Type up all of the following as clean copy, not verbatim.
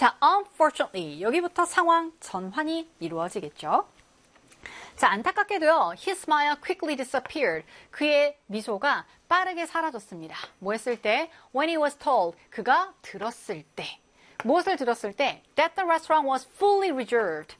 자, unfortunately 여기부터 상황 전환이 이루어지겠죠. 자, 안타깝게도요. His smile quickly disappeared. 그의 미소가 빠르게 사라졌습니다. 뭐 했을 때? When he was told. 그가 들었을 때. 무엇을 들었을 때? That the restaurant was fully reserved.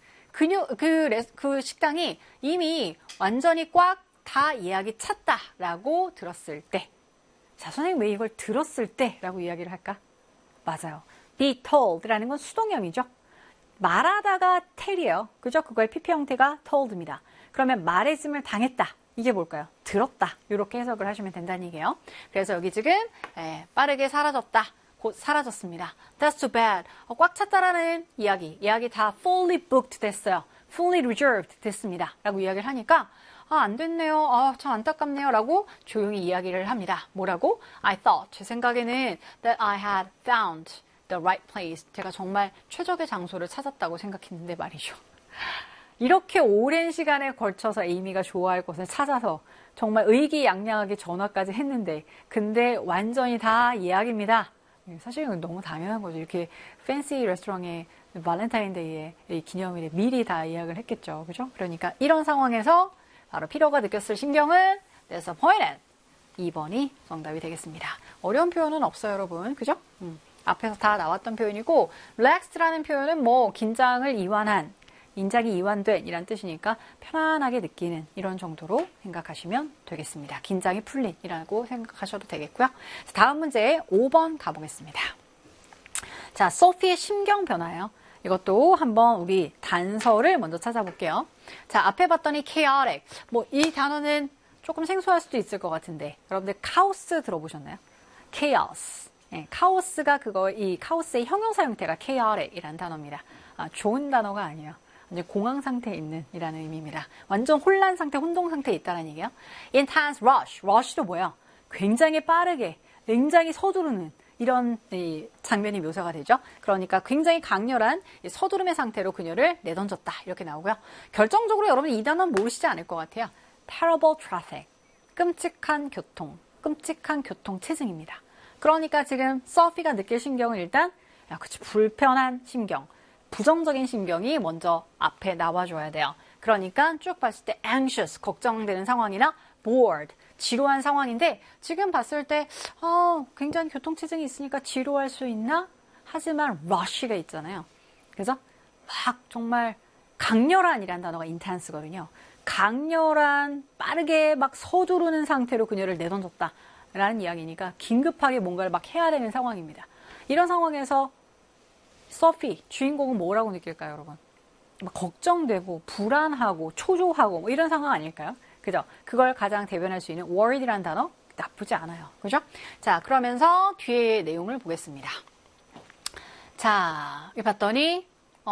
그 식당이 이미 완전히 꽉 다 예약이 찼다라고 들었을 때. 자, 선생님 왜 이걸 들었을 때라고 이야기를 할까? 맞아요. be told라는 건 수동형이죠. 말하다가 tell이에요. 그죠? 그거의 PP 형태가 told입니다. 그러면 말했음을 당했다. 이게 뭘까요? 들었다. 이렇게 해석을 하시면 된다는 얘기예요. 그래서 여기 지금 빠르게 사라졌다. 곧 사라졌습니다. That's too bad. 꽉 찼다라는 이야기 다 fully booked 됐어요. fully reserved 됐습니다. 라고 이야기를 하니까 안 됐네요. 참 안타깝네요. 라고 조용히 이야기를 합니다. 뭐라고? I thought. 제 생각에는 that I had found the right place. 제가 정말 최적의 장소를 찾았다고 생각했는데 말이죠. 이렇게 오랜 시간에 걸쳐서 에이미가 좋아할 곳을 찾아서 정말 의기양양하게 전화까지 했는데 근데 완전히 다 예약입니다. 사실 이건 너무 당연한 거죠. 이렇게 팬시 레스토랑에 발렌타인데이에 기념일에 미리 다 예약을 했겠죠. 그죠? 그러니까 이런 상황에서 바로 피로가 느꼈을 신경은 disappointed. 2번이 정답이 되겠습니다. 어려운 표현은 없어요, 여러분. 그죠? 앞에서 다 나왔던 표현이고 relaxed라는 표현은 뭐 긴장을 이완한, 인장이 이완된 이란 뜻이니까 편안하게 느끼는 이런 정도로 생각하시면 되겠습니다. 긴장이 풀린이라고 생각하셔도 되겠고요. 다음 문제 5번 가보겠습니다. 자, 소피의 심경 변화예요. 이것도 한번 우리 단서를 먼저 찾아볼게요. 자, 앞에 봤더니 chaotic. 뭐 이 단어는 조금 생소할 수도 있을 것 같은데 여러분들 카오스 들어보셨나요? chaos. 카오스가 이 카오스의 형용사 형태가 chaotic이라는 단어입니다. 좋은 단어가 아니에요. 이제 공황 상태에 있는 이라는 의미입니다. 완전 혼란 상태, 혼동 상태에 있다는 얘기예요. intense rush. rush도 뭐예요? 굉장히 빠르게, 굉장히 서두르는 이런 장면이 묘사가 되죠. 그러니까 굉장히 강렬한 서두름의 상태로 그녀를 내던졌다. 이렇게 나오고요. 결정적으로 여러분 이 단어는 모르시지 않을 것 같아요. terrible traffic. 끔찍한 교통 체증입니다. 그러니까 지금 서피가 느낄 신경은 일단 그치, 불편한 심경, 부정적인 심경이 먼저 앞에 나와줘야 돼요. 그러니까 쭉 봤을 때 anxious, 걱정되는 상황이나 bored, 지루한 상황인데 지금 봤을 때 굉장히 교통체증이 있으니까 지루할 수 있나? 하지만 rush가 있잖아요. 그래서 막 정말 강렬한이라는 단어가 intense거든요. 강렬한, 빠르게 막 서두르는 상태로 그녀를 내던졌다. 라는 이야기니까 긴급하게 뭔가를 막 해야 되는 상황입니다. 이런 상황에서 소피, 주인공은 뭐라고 느낄까요, 여러분? 막 걱정되고, 불안하고, 초조하고, 뭐 이런 상황 아닐까요? 그죠? 그걸 가장 대변할 수 있는 worried라는 단어 나쁘지 않아요. 그죠? 자, 그러면서 뒤에 내용을 보겠습니다. 자, 여기 봤더니,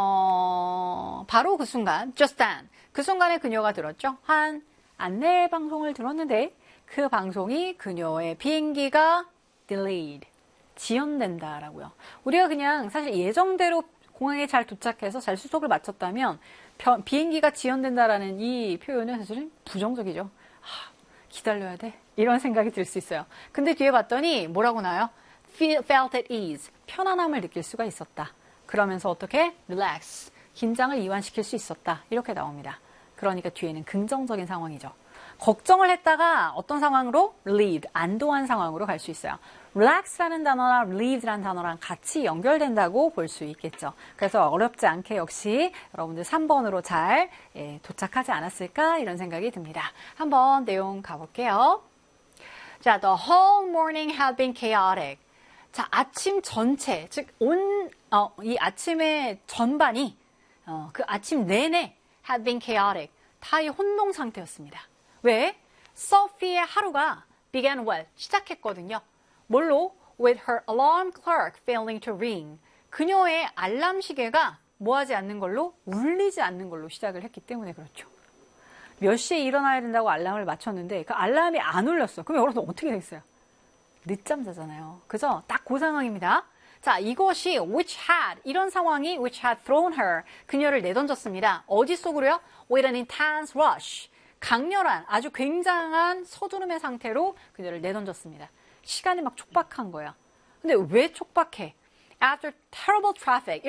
바로 그 순간, just then. 그 순간에 그녀가 들었죠? 한 안내 방송을 들었는데, 그 방송이 그녀의 비행기가 delayed. 지연된다라고요. 우리가 그냥 사실 예정대로 공항에 잘 도착해서 잘 수속을 마쳤다면 비행기가 지연된다라는 이 표현은 사실은 부정적이죠. 기다려야 돼? 이런 생각이 들 수 있어요. 근데 뒤에 봤더니 뭐라고 나와요? felt at ease. 편안함을 느낄 수가 있었다. 그러면서 어떻게? relax. 긴장을 이완시킬 수 있었다. 이렇게 나옵니다. 그러니까 뒤에는 긍정적인 상황이죠. 걱정을 했다가 어떤 상황으로? relieved. 안도한 상황으로 갈 수 있어요. relax라는 단어랑 relieved라는 단어랑 같이 연결된다고 볼 수 있겠죠. 그래서 어렵지 않게 역시 여러분들 3번으로 잘 도착하지 않았을까 이런 생각이 듭니다. 한번 내용 가볼게요. 자, the whole morning had been chaotic. 자, 아침 전체, 즉 이 아침의 전반이 그 아침 내내 had been chaotic. 다 이 혼동 상태였습니다. 왜? 소피의 하루가 began well. 시작했거든요. 뭘로? With her alarm clock failing to ring. 그녀의 알람 시계가 뭐하지 않는 걸로? 울리지 않는 걸로 시작을 했기 때문에 그렇죠. 몇 시에 일어나야 된다고 알람을 맞췄는데 그 알람이 안 울렸어. 그럼 여러분 어떻게 되겠어요? 늦잠 자잖아요. 그죠? 딱 그 상황입니다. 자, 이것이 which had, 이런 상황이 which had thrown her, 그녀를 내던졌습니다. 어디 속으로요? With an intense rush. 강렬한, 아주 굉장한 서두름의 상태로 그녀를 내던졌습니다. 시간이 막 촉박한 거야. 근데 왜 촉박해? After terrible traffic.